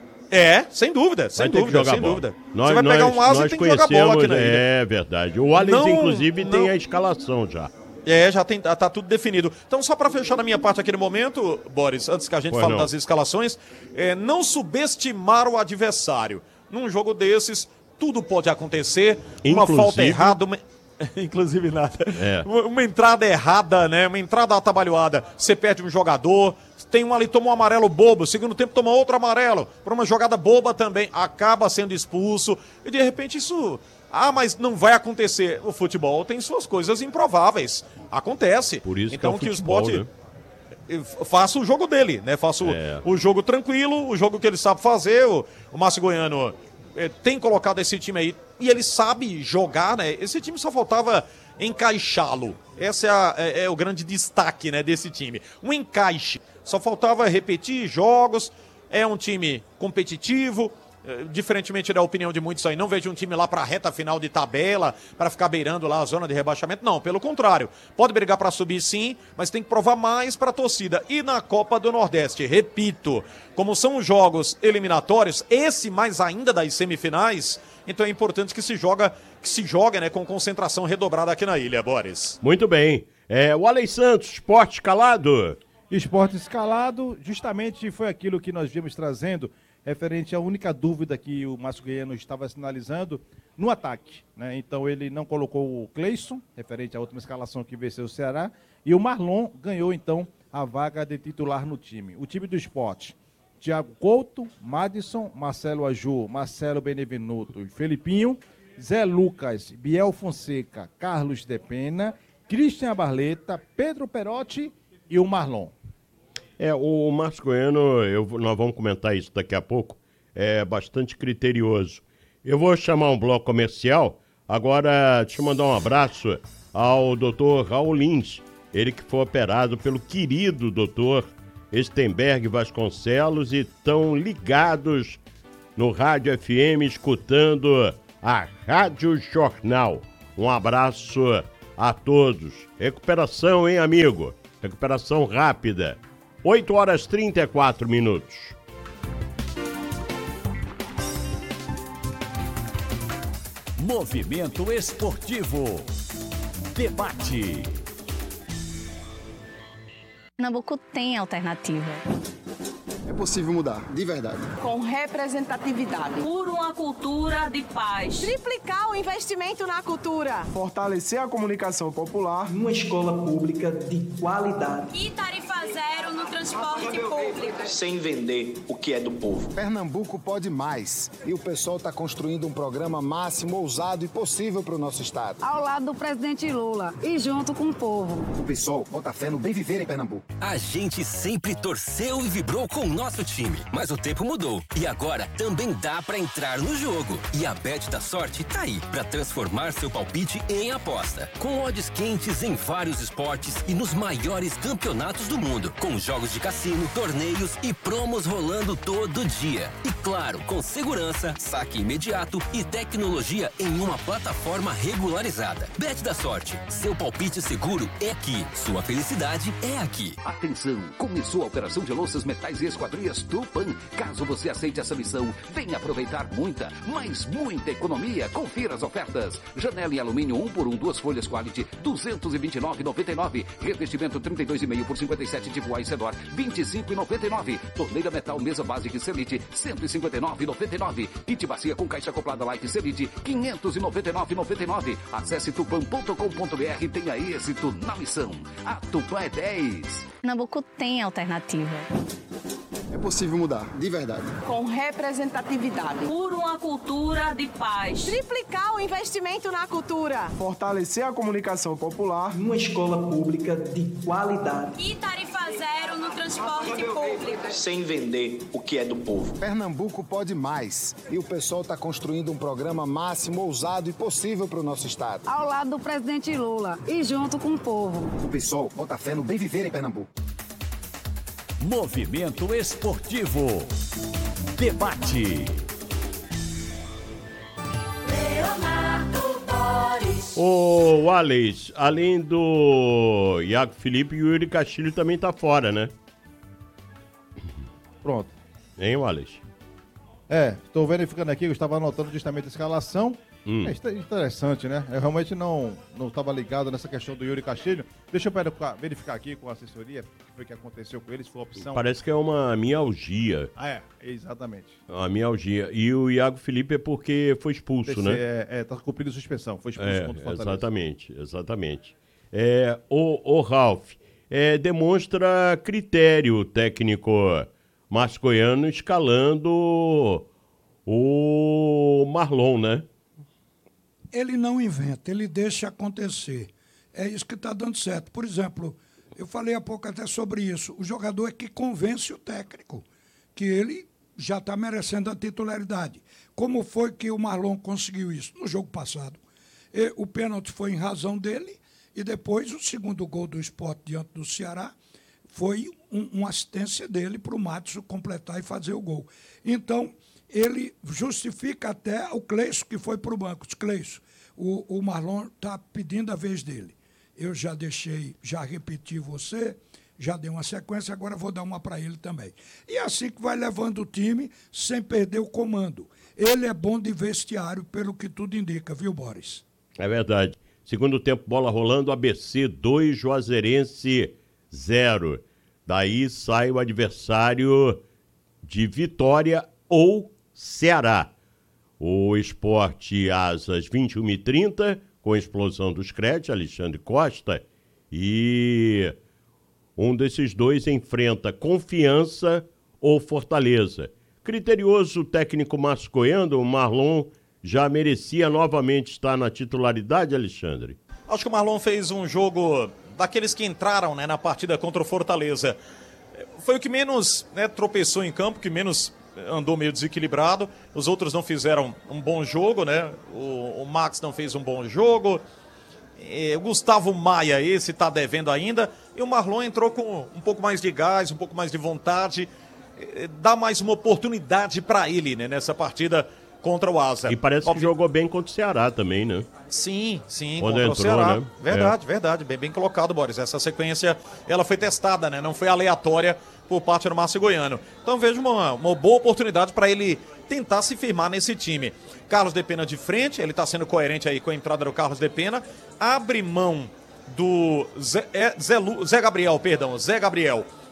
É, sem dúvida, sem vai dúvida, ter que sem bola. dúvida. Nós, Você vai nós, pegar um asa e tem que jogar bola aqui na ilha. É verdade, o Alex não, inclusive não... tem a escalação já. É, já tem, tá tudo definido. Então, só para fechar na minha parte aqui no momento, Boris, antes que a gente pois fale não. das escalações, é, não subestimar o adversário. Num jogo desses, tudo pode acontecer. Inclusive... Uma falta errada, uma... inclusive nada. É. Uma, uma entrada errada, né? Uma entrada atabalhoada. Você perde um jogador, tem um ali, toma um amarelo bobo, segundo tempo toma outro amarelo, por uma jogada boba também, acaba sendo expulso. E de repente isso... Ah, mas não vai acontecer. O futebol tem suas coisas improváveis. Acontece. Por isso então que, é o que futebol, o esporte né? faça o jogo dele, né? Faça o, é. o jogo tranquilo, o jogo que ele sabe fazer. O, o Márcio Goiano eh, tem colocado esse time aí e ele sabe jogar, né? Esse time só faltava encaixá-lo. Esse é, a, é, é o grande destaque, né, desse time. Um encaixe. Só faltava repetir jogos. É um time competitivo. Diferentemente da opinião de muitos aí, não vejo um time lá para a reta final de tabela, para ficar beirando lá a zona de rebaixamento. Não, pelo contrário. Pode brigar para subir sim, mas tem que provar mais para a torcida. E na Copa do Nordeste, repito, como são jogos eliminatórios, esse mais ainda das semifinais, então é importante que se joga, que se joga, né, com concentração redobrada aqui na ilha, Boris. Muito bem. É, o Alex Santos, esporte escalado. Esporte escalado, justamente foi aquilo que nós viemos trazendo, referente à única dúvida que o Márcio Goiano estava sinalizando no ataque, né? Então ele não colocou o Cleison, referente à última escalação que venceu o Ceará, e o Marlon ganhou então a vaga de titular no time. O time do Sport: Thiago Couto, Madison, Marcelo Aju, Marcelo Benevenuto e Felipinho, Zé Lucas, Biel Fonseca, Carlos de Pena, Christian Barleta, Pedro Perotti e o Marlon. É, o Márcio Goiano, eu, nós vamos comentar isso daqui a pouco, é bastante criterioso. Eu vou chamar um bloco comercial, agora deixa eu mandar um abraço ao doutor Raul Lins, ele que foi operado pelo querido doutor Estenberg Vasconcelos e estão ligados no Rádio F M, escutando a Rádio Jornal. Um abraço a todos. Recuperação, hein, amigo? Recuperação rápida. oito horas e trinta e quatro minutos. Movimento esportivo. Debate. Pernambuco tem alternativa. É possível mudar, de verdade. Com representatividade. Por uma cultura de paz. Triplicar o investimento na cultura. Fortalecer a comunicação popular. Uma escola pública de qualidade. E tarifa zero no transporte público. Sem vender o que é do povo. Pernambuco pode mais. E o pessoal está construindo um programa máximo, ousado e possível para o nosso estado. Ao lado do presidente Lula e junto com o povo. O pessoal bota fé no bem viver em Pernambuco. A gente sempre torceu e vibrou com o nosso time, mas o tempo mudou. E agora também dá para entrar no jogo. E a Bet da Sorte tá aí para transformar seu palpite em aposta. Com odds quentes em vários esportes e nos maiores campeonatos do mundo. Com jogos de cassino, torneios e promos rolando todo dia. E claro, com segurança, saque imediato e tecnologia em uma plataforma regularizada. Bet da Sorte. Seu palpite seguro é aqui. Sua felicidade é aqui. Atenção, começou a operação de louças, metais e esquadrias Tupã. Caso você aceite essa missão, venha aproveitar muita, mas muita economia. Confira as ofertas. Janela em alumínio um por um, duas folhas quality, duzentos e vinte e nove reais e noventa e nove centavos. Revestimento trinta e dois e meio por cinquenta e sete tipo A e Cedor, vinte e cinco reais e noventa e nove centavos. Torneira metal mesa básica e Selite, cento e cinquenta e nove reais e noventa e nove centavos. Kit bacia com caixa acoplada Light Selite, quinhentos e noventa e nove reais e noventa e nove centavos. Acesse tupã ponto com ponto br e tenha êxito na missão. A Tupã é dez. Pernambuco tem alternativa. É possível mudar, de verdade. Com representatividade. Por uma cultura de paz. Triplicar o investimento na cultura. Fortalecer a comunicação popular. Uma escola pública de qualidade. E tarifa zero no transporte público. Sem vender o que é do povo. Pernambuco pode mais. E o pessoal está construindo um programa máximo, ousado e possível para o nosso estado. Ao lado do presidente Lula e junto com o povo. O pessoal bota fé no bem viver em Pernambuco. Movimento Esportivo. Debate. Leonardo Boris. Ô, Wallace, além do Iago Felipe, o Yuri Castilho também tá fora, né? Pronto. Hein, Wallace? É, estou verificando aqui, eu estava anotando justamente a escalação. Hum. É interessante, né? Eu realmente não não estava ligado nessa questão do Yuri Castilho. Deixa eu verificar, verificar aqui com a assessoria o que foi que aconteceu com eles, se foi opção. Parece que é uma mialgia. Ah, é, exatamente. Uma mialgia. E o Iago Felipe é porque foi expulso, Desse, né? É, é, tá cumprindo suspensão, foi expulso é, contra o Fortaleza. Exatamente, exatamente. É, o, o Ralf, é, demonstra critério técnico mascoiano escalando o Marlon, né? Ele não inventa, ele deixa acontecer. É isso que está dando certo. Por exemplo, eu falei há pouco até sobre isso. O jogador é que convence o técnico, que ele já está merecendo a titularidade. Como foi que o Marlon conseguiu isso? No jogo passado. E o pênalti foi em razão dele e depois o segundo gol do Sport diante do Ceará foi um, uma assistência dele para o Matos completar e fazer o gol. Então, ele justifica até o Cleison, que foi para o banco. Cleison, o, o Marlon está pedindo a vez dele. Eu já deixei, já repeti você, já dei uma sequência, agora vou dar uma para ele também. E é assim que vai levando o time, sem perder o comando. Ele é bom de vestiário, pelo que tudo indica, viu, Boris? É verdade. Segundo tempo, bola rolando, A B C dois, Juazeirense zero. Daí sai o adversário de Vitória ou Ceará. O Sport às vinte e uma e trinta, com a explosão dos créditos, Alexandre Costa, e um desses dois enfrenta Confiança ou Fortaleza. Criterioso técnico mascoiano, o Marlon já merecia novamente estar na titularidade, Alexandre? Acho que o Marlon fez um jogo daqueles que entraram, né, na partida contra o Fortaleza. Foi o que menos, né, tropeçou em campo, que menos andou meio desequilibrado. Os outros não fizeram um bom jogo, né? O, o Max não fez um bom jogo. E, o Gustavo Maia, esse tá devendo ainda. E o Marlon entrou com um pouco mais de gás, um pouco mais de vontade. E, dá mais uma oportunidade para ele, né, nessa partida contra o Asa. E parece Óbvio... que jogou bem contra o Ceará também, né? Sim, sim, Quando contra entrou, o Ceará. Né? Verdade, é. verdade. Bem, bem colocado, Boris. Essa sequência, ela foi testada, né? Não foi aleatória por parte do Márcio Goiano. Então vejo uma, uma boa oportunidade para ele tentar se firmar nesse time. Carlos de Pena de frente, ele está sendo coerente aí com a entrada do Carlos de Pena. Abre mão do Zé, é, Zé, Lu, Zé Gabriel, perdão, Zé Gabriel.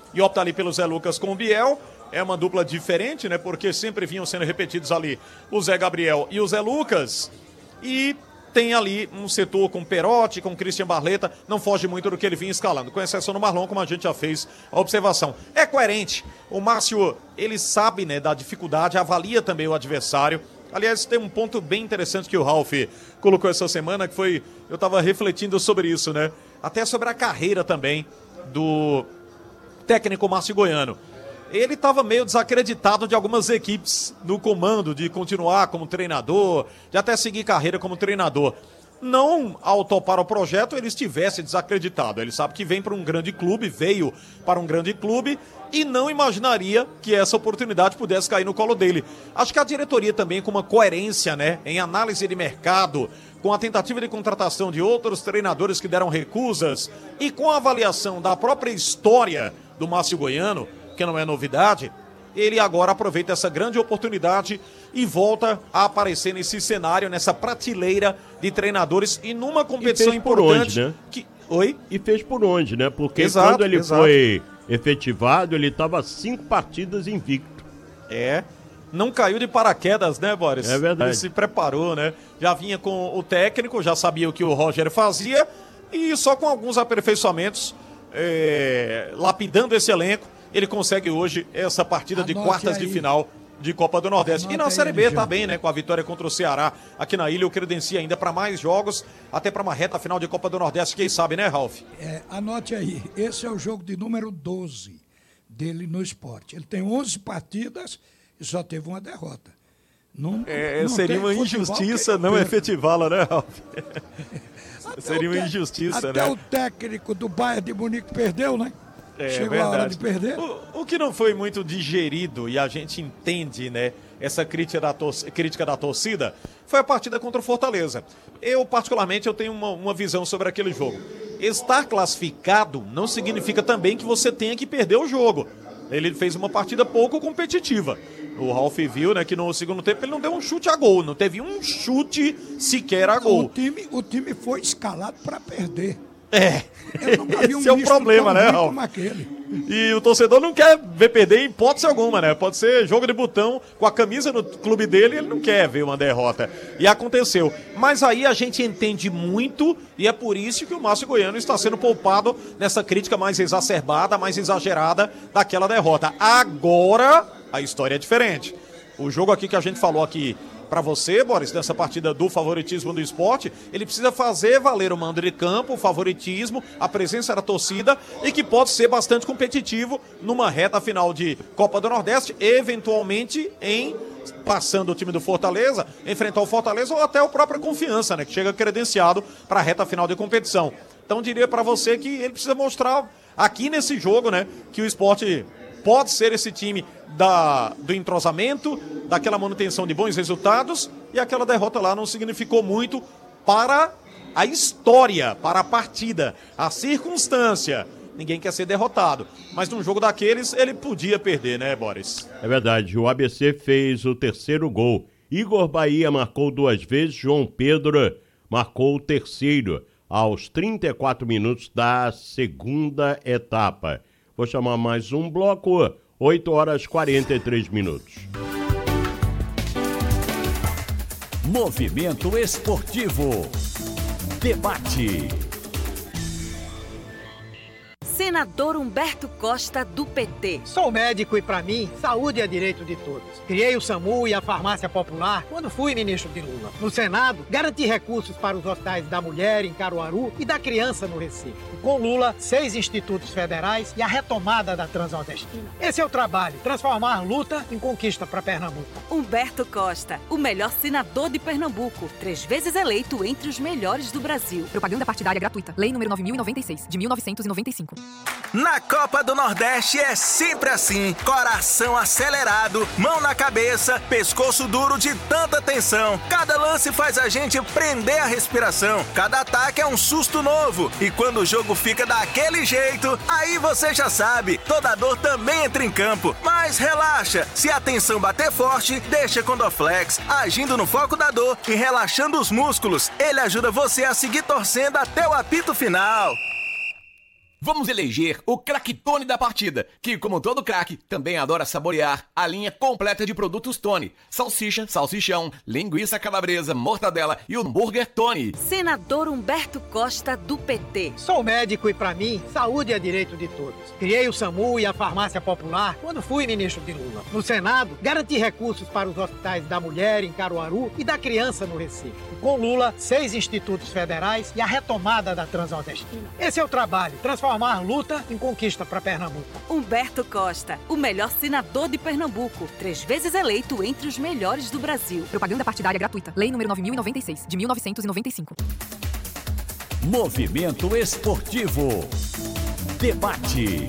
e opta ali pelo Zé Lucas com o Biel. É uma dupla diferente, né? Porque sempre vinham sendo repetidos ali o Zé Gabriel e o Zé Lucas. E tem ali um setor com Perotti, com Christian Barleta, não foge muito do que ele vinha escalando, com exceção do Marlon, como a gente já fez a observação. É coerente, o Márcio, ele sabe, né, da dificuldade, avalia também o adversário. Aliás, tem um ponto bem interessante que o Ralf colocou essa semana, que foi, eu estava refletindo sobre isso, né, até sobre a carreira também do técnico Márcio Goiano. Ele estava meio desacreditado de algumas equipes no comando, de continuar como treinador, de até seguir carreira como treinador. Não, ao topar o projeto, ele estivesse desacreditado. Ele sabe que vem para um grande clube, veio para um grande clube e não imaginaria que essa oportunidade pudesse cair no colo dele. Acho que a diretoria também, com uma coerência, né, em análise de mercado, com a tentativa de contratação de outros treinadores que deram recusas e com a avaliação da própria história do Márcio Goiano, que não é novidade, ele agora aproveita essa grande oportunidade e volta a aparecer nesse cenário, nessa prateleira de treinadores e numa competição e fez por importante. Onde, né? que... Oi? E fez por onde, né? Porque exato, quando ele exato. foi efetivado, ele estava cinco partidas invicto. É, não caiu de paraquedas, né, Boris? É verdade. Ele se preparou, né? Já vinha com o técnico, já sabia o que o Roger fazia e só com alguns aperfeiçoamentos, é... lapidando esse elenco, ele consegue hoje essa partida Anote de quartas aí. de final de Copa do Nordeste. Anote e na Série B tá bem, né? Com a vitória contra o Ceará aqui na ilha, o credencia ainda para mais jogos, até para uma reta final de Copa do Nordeste, quem sabe, né, Ralf? É, anote aí, esse é o jogo de número doze dele no esporte. Ele tem onze partidas e só teve uma derrota. Não, é, não seria uma injustiça não efetivá-la, né, Ralf? Seria uma injustiça, até né? Até o técnico do Bayern de Munique perdeu, né? É, Chegou verdade. a hora de perder. O, o que não foi muito digerido, e a gente entende, né, essa crítica da, tor- crítica da torcida, foi a partida contra o Fortaleza. Eu, particularmente, eu tenho uma, uma visão sobre aquele jogo. Estar classificado não significa também que você tenha que perder o jogo. Ele fez uma partida pouco competitiva. O Ralf viu, né, que no segundo tempo ele não deu um chute a gol, não teve um chute sequer a gol. O time, o time foi escalado para perder. É, eu nunca vi um esse é o problema, né, Raul? Como aquele. E o torcedor não quer ver perder em hipótese alguma, né? Pode ser jogo de botão com a camisa no clube dele, ele não quer ver uma derrota. E aconteceu. Mas aí a gente entende muito e é por isso que o Márcio Goiano está sendo poupado nessa crítica mais exacerbada, mais exagerada daquela derrota. Agora, a história é diferente. O jogo aqui que a gente falou aqui para você, Boris, nessa partida do favoritismo do esporte, ele precisa fazer valer o mando de campo, o favoritismo, a presença da torcida e que pode ser bastante competitivo numa reta final de Copa do Nordeste, eventualmente em passando o time do Fortaleza, enfrentar o Fortaleza ou até o próprio Confiança, né, que chega credenciado para a reta final de competição. Então diria para você que ele precisa mostrar aqui nesse jogo, né, que o esporte pode ser esse time da, do entrosamento, daquela manutenção de bons resultados, e aquela derrota lá não significou muito para a história, para a partida, a circunstância. Ninguém quer ser derrotado, mas num jogo daqueles ele podia perder, né, Boris? É verdade, o A B C fez o terceiro gol. Igor Bahia marcou duas vezes, João Pedro marcou o terceiro, aos trinta e quatro minutos da segunda etapa. Vou chamar mais um bloco, oito horas e quarenta e três minutos. Movimento Esportivo. Debate. Senador Humberto Costa, do P T. Sou médico e, para mim, saúde é direito de todos. Criei o SAMU e a Farmácia Popular quando fui ministro de Lula. No Senado, garanti recursos para os hospitais da mulher em Caruaru e da criança no Recife. E com Lula, seis institutos federais e a retomada da Transnordestina. Esse é o trabalho, transformar luta em conquista para Pernambuco. Humberto Costa, o melhor senador de Pernambuco. Três vezes eleito entre os melhores do Brasil. Propaganda partidária gratuita. Lei número nove mil e noventa e seis, de mil novecentos e noventa e cinco. Na Copa do Nordeste é sempre assim, coração acelerado, mão na cabeça, pescoço duro de tanta tensão. Cada lance faz a gente prender a respiração, cada ataque é um susto novo. E quando o jogo fica daquele jeito, aí você já sabe, toda dor também entra em campo. Mas relaxa, se a tensão bater forte, deixa com Dorflex, agindo no foco da dor e relaxando os músculos. Ele ajuda você a seguir torcendo até o apito final. Vamos eleger o craque Tony da partida, que, como todo craque, também adora saborear a linha completa de produtos Tony. Salsicha, salsichão, linguiça calabresa, mortadela e hambúrguer Tony. Senador Humberto Costa, do P T. Sou médico e, pra mim, saúde é direito de todos. Criei o SAMU e a farmácia popular quando fui ministro de Lula. No Senado, garanti recursos para os hospitais da mulher em Caruaru e da criança no Recife. Com Lula, seis institutos federais e a retomada da Transnordestina. Esse é o trabalho, transformar luta em conquista para Pernambuco. Humberto Costa, o melhor senador de Pernambuco, três vezes eleito entre os melhores do Brasil. Propaganda partidária gratuita. Lei número nove mil e noventa e seis, de mil novecentos e noventa e cinco. Movimento Esportivo. Debate.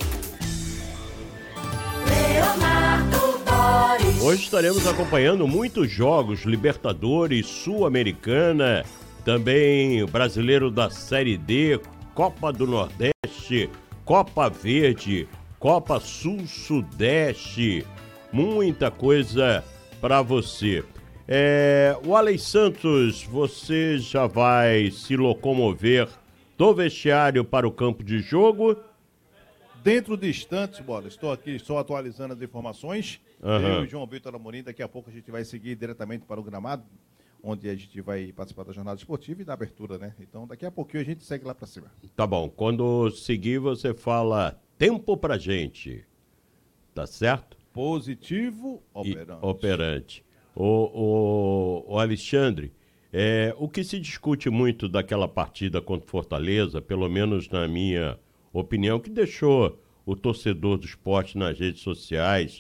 Leonardo Boris. Hoje estaremos acompanhando muitos jogos, Libertadores, Sul-Americana, também o Brasileiro da Série D, Copa do Nordeste, Copa Verde, Copa Sul-Sudeste, muita coisa para você. É, o Alex Santos, você já vai se locomover do vestiário para o campo de jogo? Dentro de instantes, Bola, estou aqui, estou atualizando as informações. Uhum. Eu e João Vitor Amorim, daqui a pouco a gente vai seguir diretamente para o gramado, onde a gente vai participar da jornada esportiva e da abertura, né? Então, daqui a pouquinho a gente segue lá para cima. Tá bom, quando seguir você fala tempo pra gente, tá certo? Positivo, operante. E, operante. O, o, o Alexandre, é, o que se discute muito daquela partida contra o Fortaleza, pelo menos na minha opinião, que deixou o torcedor do esporte nas redes sociais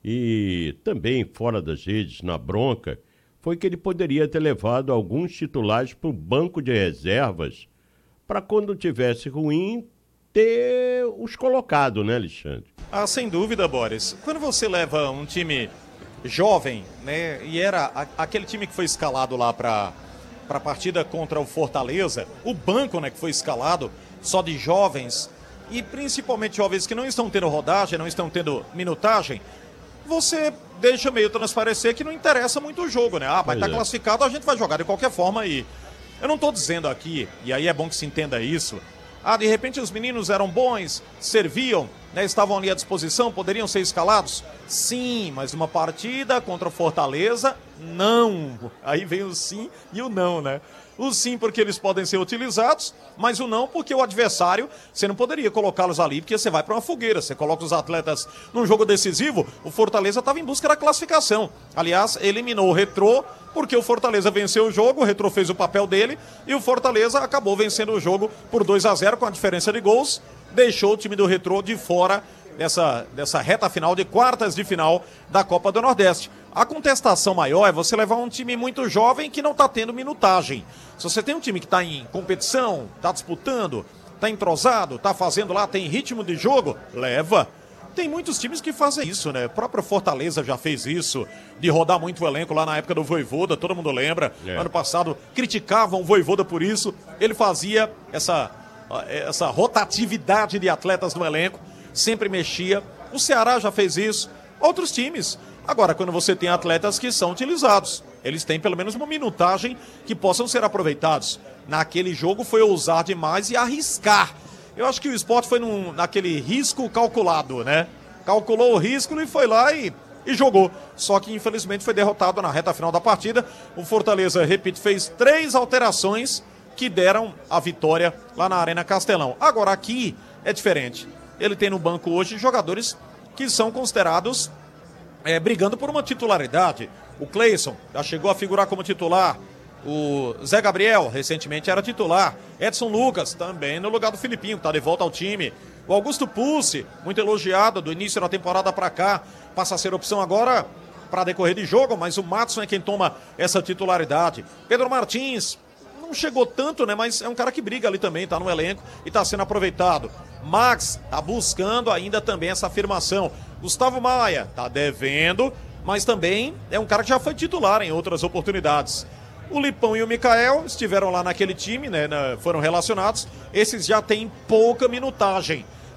e também fora das redes, na bronca, foi que ele poderia ter levado alguns titulares para o banco de reservas para quando tivesse ruim ter os colocado, né, Alexandre? Ah, sem dúvida, Boris. Quando você leva um time jovem, né, e era a, aquele time que foi escalado lá para a partida contra o Fortaleza, o banco, né, que foi escalado só de jovens, e principalmente jovens que não estão tendo rodagem, não estão tendo minutagem, você deixa meio transparecer que não interessa muito o jogo, né? Ah, vai estar tá classificado, a gente vai jogar de qualquer forma aí. Eu não estou dizendo aqui, e aí é bom que se entenda isso, ah, de repente os meninos eram bons, serviam, né, estavam ali à disposição, poderiam ser escalados? Sim, mas uma partida contra o Fortaleza, não. Aí vem o sim e o não, né? O sim porque eles podem ser utilizados, mas o não porque o adversário, você não poderia colocá-los ali, porque você vai para uma fogueira, você coloca os atletas num jogo decisivo. O Fortaleza estava em busca da classificação. Aliás, eliminou o Retrô, porque o Fortaleza venceu o jogo, o Retrô fez o papel dele, e o Fortaleza acabou vencendo o jogo por dois a zero com a diferença de gols, deixou o time do Retrô de fora dessa, dessa reta final de quartas de final da Copa do Nordeste. A contestação maior é você levar um time muito jovem que não está tendo minutagem. Se você tem um time que está em competição, está disputando, está entrosado, está fazendo lá, tem ritmo de jogo, leva. Tem muitos times que fazem isso, né? O próprio Fortaleza já fez isso, de rodar muito o elenco lá na época do Vojvoda, todo mundo lembra. É. Ano passado criticavam o Vojvoda por isso. Ele fazia essa, essa rotatividade de atletas no elenco, sempre mexia. O Ceará já fez isso, outros times. Agora, quando você tem atletas que são utilizados, eles têm pelo menos uma minutagem que possam ser aproveitados. Naquele jogo foi ousar demais e arriscar. Eu acho que o Sport foi num, naquele risco calculado, né? Calculou o risco e foi lá e, e jogou. Só que, infelizmente, foi derrotado na reta final da partida. O Fortaleza, repito, fez três alterações que deram a vitória lá na Arena Castelão. Agora, aqui é diferente. Ele tem no banco hoje jogadores que são considerados é, brigando por uma titularidade. O Cleison já chegou a figurar como titular. O Zé Gabriel, recentemente, era titular. Edson Lucas, também no lugar do Filipinho, que está de volta ao time. O Augusto Pulse, muito elogiado do início da temporada para cá, passa a ser opção agora para decorrer de jogo, mas o Matson é quem toma essa titularidade. Pedro Martins, não chegou tanto, né, mas é um cara que briga ali também, está no elenco e está sendo aproveitado. Max está buscando ainda também essa afirmação. Gustavo Maia está devendo, mas também é um cara que já foi titular em outras oportunidades. O Lipão e o Mikael estiveram lá naquele time, né, foram relacionados. Esses já têm pouca minutagem.